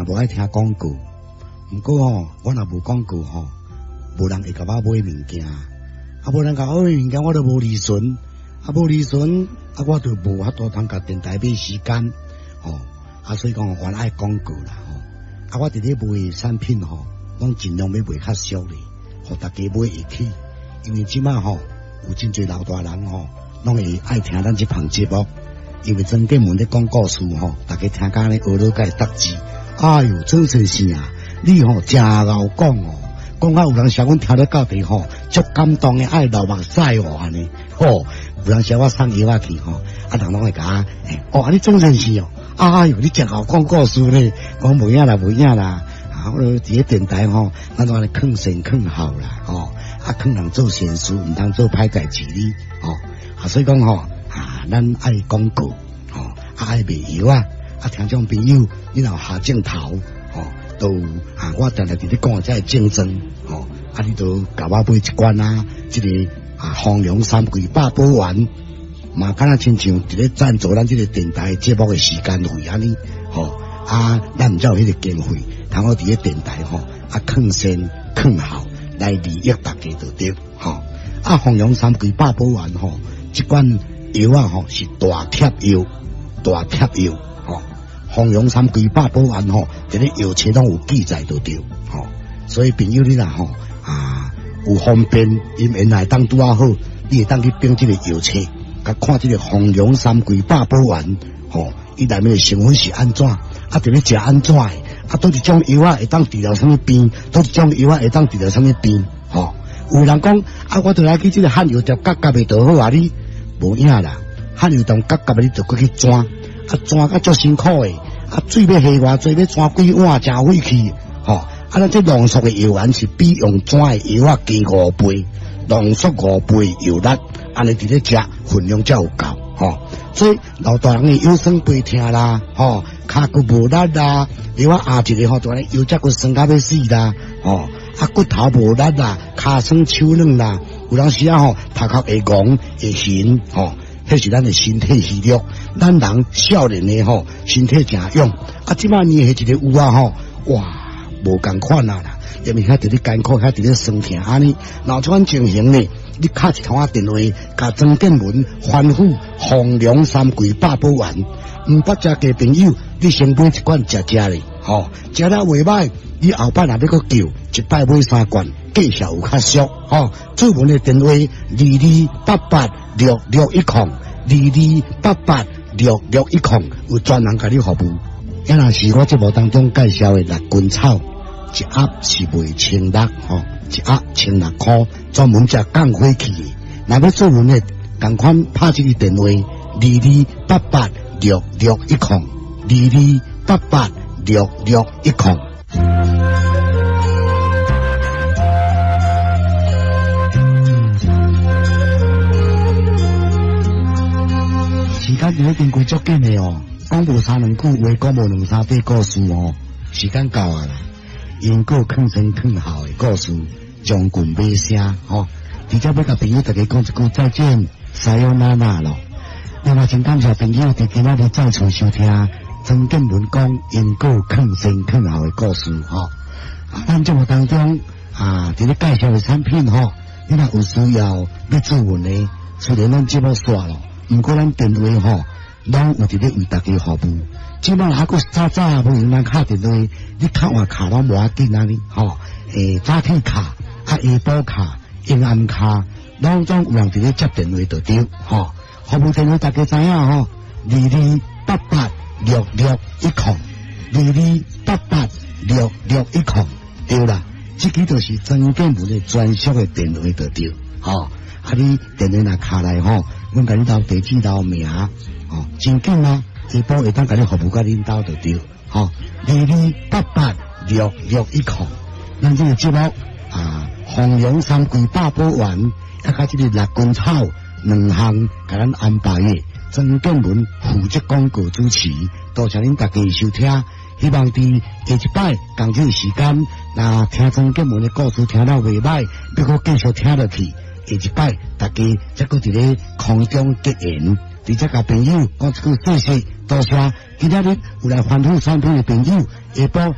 无爱听广告，毋过我若无广告无人会甲我买物件，无人甲我买物件，我都无利润，无利润，我就无法度通甲电台买时间，所以讲我爱广告啦，我伫咧卖产品拢尽量要卖较俗咧，互大家买会起，因为即摆有真侪老大人拢会爱听咱这项节目，因为曾建文咧讲故事大家听甲咧学了解答字，哎哟，真是是啊！你真敖讲讲啊有人写阮听了到底足感动诶，爱流目屎安尼，有人写我送药去人拢会甲我，你真是哎哟，你真好讲故事咧，讲无影啦，我伫咧电台咱都安尼劝善劝好啦，劝人做善事，毋通做歹代志哩，所以讲咱爱广告，爱卖药听众朋友，你若下镜头，都我定定伫咧讲这竞争，你都甲我买一罐这个弘扬3季8宝丸，嘛敢若亲像伫咧赞助咱这个电台节目的时间费安尼，咱毋才有迄个经费，通好伫咧电台劝善劝好来利益大家就对，弘扬3季8宝丸这罐药是大贴药，弘扬3季8宝丸伫咧药册拢有记载就对，所以朋友你若有方便，因原来当拄啊好，你会当去订这个药册，甲看这个弘扬3季8宝丸，伊内面的成分是安怎，伫咧食安怎的，倒一种药会当治疗什么病，倒一种药会当治疗什么病，有人讲我就来去这个汉药店夹的就好你无影啦，汉药店夹的你就过去转，转甲足辛苦的，水要下偌济，要转几碗真费气，咱这浓缩的药丸是比用转的药加5倍，浓缩5倍药力，安尼伫咧食分量才有够，所以老大人的腰酸背痛啦，骹骨无力啦，药压一个就安尼腰脊骨酸甲要死啦，骨头无力啦，骹酸手软啦，有当时头壳会戆会晕，迄是咱的身体虚弱。咱人少年的身体真勇，即摆年纪一个有哇，无共款啦，因为遐伫咧艰苦，遐伫咧酸痛安尼，闹出款情形呢，你敲一通电话，甲曾建文吩咐弘扬3季8宝丸，毋捌食嘅朋友，你先买一罐食咧，食了袂歹，你后摆若要搁叫，一摆买3罐，价钱有较俗，注文的电话22886610，22886610，有专人甲你服务。也若是我节目当中介绍的辣根草，一盒是卖1600，一盒1600块，专门食降火气的。若要做文的，同款拍这个电话22886610，22886610。时间就已经过足紧的讲无3两句话，讲无2、3句故事时间到啊啦。因个劝善劝好的故事，将军尾声直接要甲朋友大家讲一句再见，撒由那拉咯。另外，真感谢朋友伫今仔日再次收听曾建文讲因个劝善劝好的故事咱节目当中伫咧介绍的产品你若有需要要做文的，虽然咱节目煞咯，毋过咱电话拢有伫咧为大家服务。即摆还佫早无用咱敲电话，你敲换卡拢无要紧你早起卡下晡卡阴暗卡，拢总有人伫咧接电话就对服务电话大家知影22886610，22886610，对啦，这个就是曾建文的专属的电话就对你电话若敲来阮甲你留地址留名真紧下晡会当甲你服务甲恁兜就对22886610，咱这个节目弘扬3季8宝丸，甲这个辣根草2项甲咱安排的曾建文负责广告主持，多谢恁大家收听。希望伫下一摆同这个时间，那听曾建文的故事听到袂歹，要搁继续听落去。下一摆大家再搁伫咧空中结缘，直接甲朋友讲一句谢谢，多谢。今仔日有来欢呼产品的朋友，下晡